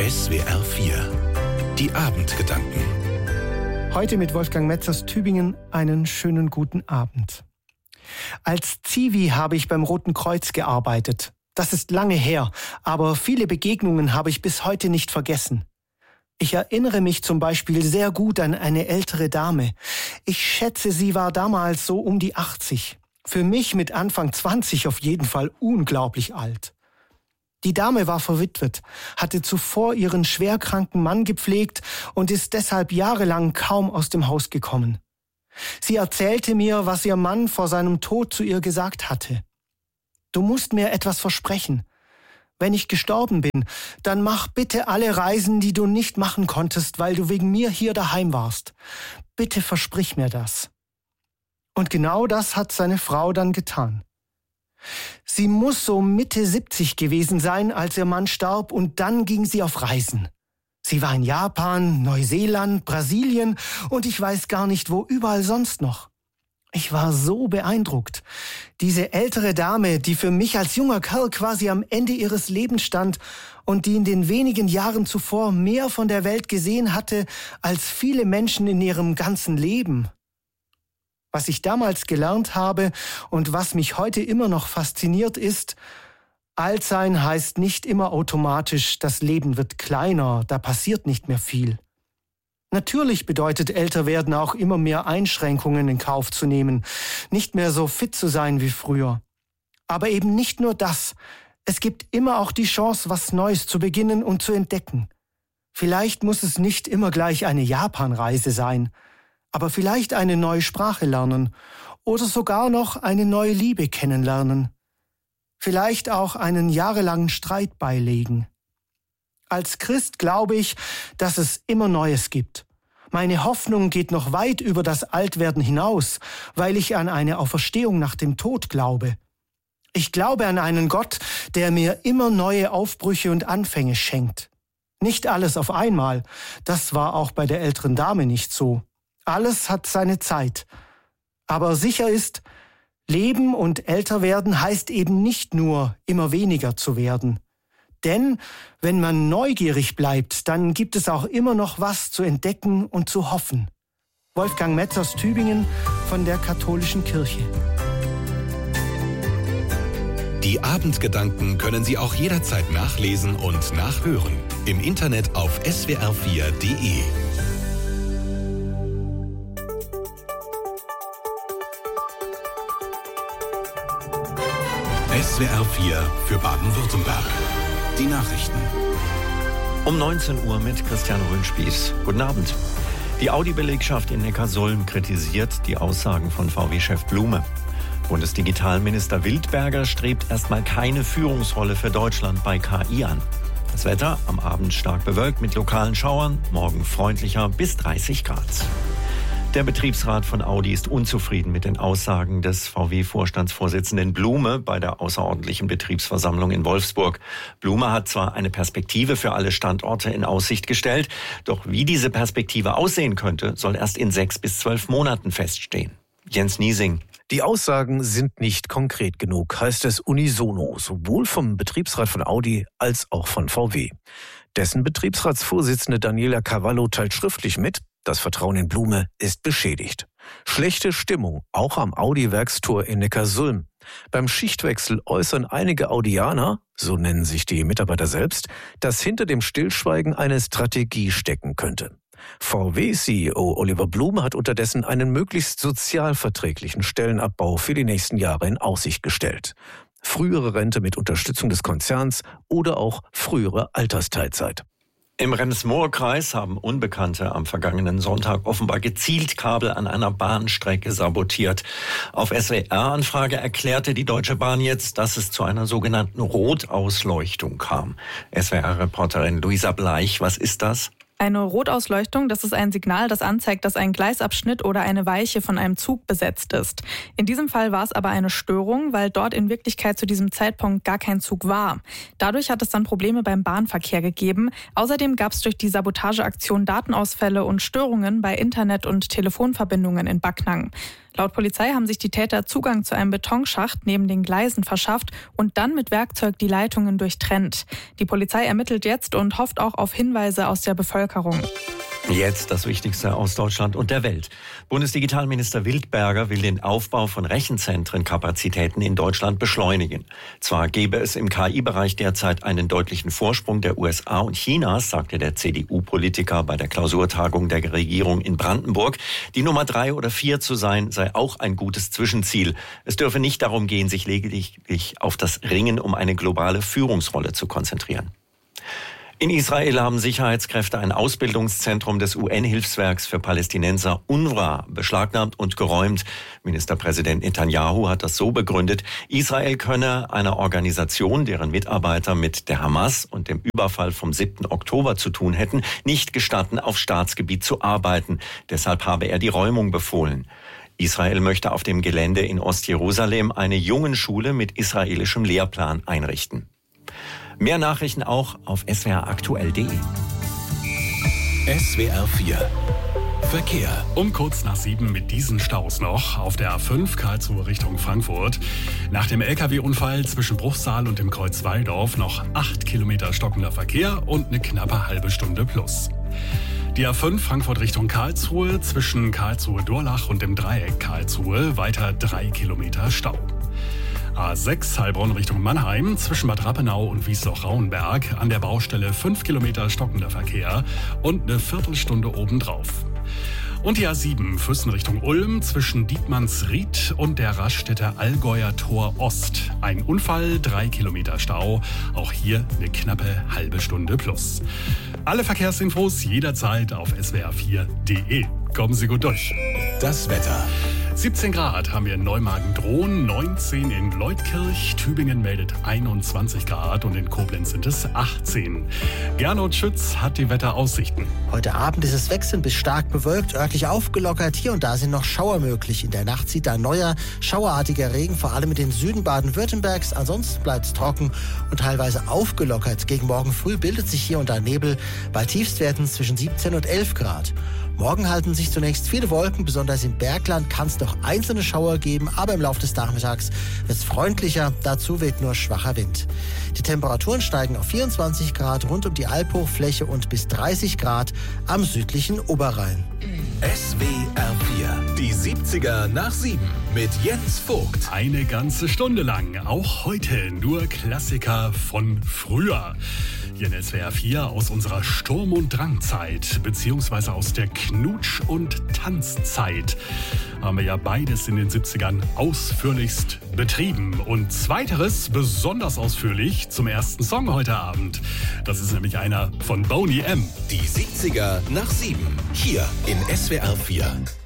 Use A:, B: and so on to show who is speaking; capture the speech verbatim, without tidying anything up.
A: S W R vier. Die Abendgedanken.
B: Heute mit Wolfgang Metz aus Tübingen einen schönen guten Abend. Als Zivi habe ich beim Roten Kreuz gearbeitet. Das ist lange her, aber viele Begegnungen habe ich bis heute nicht vergessen. Ich erinnere mich zum Beispiel sehr gut an eine ältere Dame. Ich schätze, sie war damals so um die achtzig. Für mich mit Anfang zwanzig auf jeden Fall unglaublich alt. Die Dame war verwitwet, hatte zuvor ihren schwerkranken Mann gepflegt und ist deshalb jahrelang kaum aus dem Haus gekommen. Sie erzählte mir, was ihr Mann vor seinem Tod zu ihr gesagt hatte. Du musst mir etwas versprechen. Wenn ich gestorben bin, dann mach bitte alle Reisen, die du nicht machen konntest, weil du wegen mir hier daheim warst. Bitte versprich mir das. Und genau das hat seine Frau dann getan. Sie muss so Mitte siebzig gewesen sein, als ihr Mann starb, und dann ging sie auf Reisen. Sie war in Japan, Neuseeland, Brasilien und ich weiß gar nicht, wo überall sonst noch. Ich war so beeindruckt. Diese ältere Dame, die für mich als junger Kerl quasi am Ende ihres Lebens stand und die in den wenigen Jahren zuvor mehr von der Welt gesehen hatte als viele Menschen in ihrem ganzen Leben. Was ich damals gelernt habe und was mich heute immer noch fasziniert ist, alt sein heißt nicht immer automatisch, das Leben wird kleiner, da passiert nicht mehr viel. Natürlich bedeutet älter werden auch immer mehr Einschränkungen in Kauf zu nehmen, nicht mehr so fit zu sein wie früher. Aber eben nicht nur das, es gibt immer auch die Chance, was Neues zu beginnen und zu entdecken. Vielleicht muss es nicht immer gleich eine Japanreise sein, aber vielleicht eine neue Sprache lernen oder sogar noch eine neue Liebe kennenlernen. Vielleicht auch einen jahrelangen Streit beilegen. Als Christ glaube ich, dass es immer Neues gibt. Meine Hoffnung geht noch weit über das Altwerden hinaus, weil ich an eine Auferstehung nach dem Tod glaube. Ich glaube an einen Gott, der mir immer neue Aufbrüche und Anfänge schenkt. Nicht alles auf einmal, das war auch bei der älteren Dame nicht so. Alles hat seine Zeit. Aber sicher ist, Leben und älter werden heißt eben nicht nur, immer weniger zu werden. Denn wenn man neugierig bleibt, dann gibt es auch immer noch was zu entdecken und zu hoffen. Wolfgang Metz aus Tübingen von der Katholischen Kirche.
A: Die Abendgedanken können Sie auch jederzeit nachlesen und nachhören. Im Internet auf S W R vier Punkt de. S W R vier für Baden-Württemberg. Die Nachrichten.
C: Um neunzehn Uhr mit Christian Röhnspieß. Guten Abend. Die Audi-Belegschaft in Neckarsulm kritisiert die Aussagen von V W-Chef Blume. Bundesdigitalminister Wildberger strebt erstmal keine Führungsrolle für Deutschland bei K I an. Das Wetter am Abend stark bewölkt mit lokalen Schauern, morgen freundlicher bis dreißig Grad. Der Betriebsrat von Audi ist unzufrieden mit den Aussagen des V W-Vorstandsvorsitzenden Blume bei der außerordentlichen Betriebsversammlung in Wolfsburg. Blume hat zwar eine Perspektive für alle Standorte in Aussicht gestellt, doch wie diese Perspektive aussehen könnte, soll erst in sechs bis zwölf Monaten feststehen. Jens Niesing.
D: Die Aussagen sind nicht konkret genug, heißt es unisono, sowohl vom Betriebsrat von Audi als auch von V W. Dessen Betriebsratsvorsitzende Daniela Cavallo teilt schriftlich mit, das Vertrauen in Blume ist beschädigt. Schlechte Stimmung, auch am Audi-Werkstor in Neckarsulm. Beim Schichtwechsel äußern einige Audianer, so nennen sich die Mitarbeiter selbst, dass hinter dem Stillschweigen eine Strategie stecken könnte. V W-C E O Oliver Blume hat unterdessen einen möglichst sozialverträglichen Stellenabbau für die nächsten Jahre in Aussicht gestellt. Frühere Rente mit Unterstützung des Konzerns oder auch frühere Altersteilzeit.
C: Im Rems-Murr-Kreis haben Unbekannte am vergangenen Sonntag offenbar gezielt Kabel an einer Bahnstrecke sabotiert. Auf S W R-Anfrage erklärte die Deutsche Bahn jetzt, dass es zu einer sogenannten Rotausleuchtung kam. S W R-Reporterin Luisa Bleich, was ist das?
E: Eine Rotausleuchtung, das ist ein Signal, das anzeigt, dass ein Gleisabschnitt oder eine Weiche von einem Zug besetzt ist. In diesem Fall war es aber eine Störung, weil dort in Wirklichkeit zu diesem Zeitpunkt gar kein Zug war. Dadurch hat es dann Probleme beim Bahnverkehr gegeben. Außerdem gab es durch die Sabotageaktion Datenausfälle und Störungen bei Internet- und Telefonverbindungen in Backnang. Laut Polizei haben sich die Täter Zugang zu einem Betonschacht neben den Gleisen verschafft und dann mit Werkzeug die Leitungen durchtrennt. Die Polizei ermittelt jetzt und hofft auch auf Hinweise aus der Bevölkerung.
C: Jetzt das Wichtigste aus Deutschland und der Welt. Bundesdigitalminister Wildberger will den Aufbau von Rechenzentrenkapazitäten in Deutschland beschleunigen. Zwar gäbe es im K I-Bereich derzeit einen deutlichen Vorsprung der U S A und Chinas, sagte der C D U-Politiker bei der Klausurtagung der Regierung in Brandenburg. Die Nummer drei oder vier zu sein, sei auch ein gutes Zwischenziel. Es dürfe nicht darum gehen, sich lediglich auf das Ringen um eine globale Führungsrolle zu konzentrieren. In Israel haben Sicherheitskräfte ein Ausbildungszentrum des U N-Hilfswerks für Palästinenser UNRWA beschlagnahmt und geräumt. Ministerpräsident Netanyahu hat das so begründet, Israel könne einer Organisation, deren Mitarbeiter mit der Hamas und dem Überfall vom siebten Oktober zu tun hätten, nicht gestatten, auf Staatsgebiet zu arbeiten. Deshalb habe er die Räumung befohlen. Israel möchte auf dem Gelände in Ostjerusalem eine Jungenschule mit israelischem Lehrplan einrichten. Mehr Nachrichten auch auf s w r aktuell punkt de.
A: S W R vier Verkehr.
F: Um kurz nach sieben mit diesen Staus noch auf der A fünf Karlsruhe Richtung Frankfurt. Nach dem L K W-Unfall zwischen Bruchsal und dem Kreuz Walldorf noch acht Kilometer stockender Verkehr und eine knappe halbe Stunde plus. Die A fünf Frankfurt Richtung Karlsruhe zwischen Karlsruhe-Durlach und dem Dreieck Karlsruhe weiter drei Kilometer Stau. A sechs Heilbronn Richtung Mannheim zwischen Bad Rappenau und Wiesloch-Rauenberg an der Baustelle fünf Kilometer stockender Verkehr und eine Viertelstunde obendrauf. Und die A sieben Füssen Richtung Ulm zwischen Dietmannsried und der Raststätter Allgäuer Tor Ost. Ein Unfall, drei Kilometer Stau, auch hier eine knappe halbe Stunde plus. Alle Verkehrsinfos jederzeit auf s w r vier punkt de. Kommen Sie gut durch.
A: Das Wetter.
F: siebzehn Grad haben wir in Neumagen-Drohn, neunzehn in Leutkirch, Tübingen meldet einundzwanzig Grad und in Koblenz sind es achtzehn. Gernot Schütz hat die Wetteraussichten.
G: Heute Abend ist es wechselnd bis stark bewölkt, örtlich aufgelockert. Hier und da sind noch Schauer möglich. In der Nacht zieht ein neuer, schauerartiger Regen, vor allem in den Süden Baden-Württembergs. Ansonsten bleibt es trocken und teilweise aufgelockert. Gegen morgen früh bildet sich hier und da Nebel bei Tiefstwerten zwischen siebzehn und elf Grad. Morgen halten sich zunächst viele Wolken, besonders im Bergland kann es noch einzelne Schauer geben, aber im Laufe des Nachmittags wird es freundlicher, dazu weht nur schwacher Wind. Die Temperaturen steigen auf vierundzwanzig Grad rund um die Albhochfläche und bis dreißig Grad am südlichen Oberrhein.
A: S W R vier, die siebziger nach sieben mit Jens Vogt.
F: Eine ganze Stunde lang, auch heute nur Klassiker von früher. Hier in S W R vier aus unserer Sturm- und Drangzeit, beziehungsweise aus der Knutsch- und Tanzzeit, haben wir ja beides in den siebzigern ausführlichst betrieben. Und zweiteres besonders ausführlich zum ersten Song heute Abend. Das ist nämlich einer von Boney M.
A: Die siebziger nach sieben, hier in S W R vier.